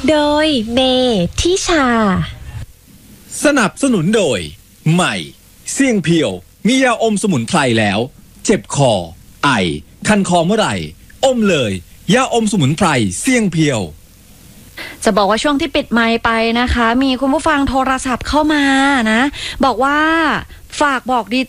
โดยเมทิชาสนับสนุนโดยใหม่เสี่ยงเพียวมียาอมสมุนไพรแล้วเจ็บคอไอคันคอเมื่อไหร่อมเลยยาอมสมุนไพรเสี่ยงเพียวจะบอกว่าช่วงที่ปิดไมค์ไปนะคะมีคุณผู้ฟังโทรศัพท์เข้ามานะบอกว่าฝากบอกดี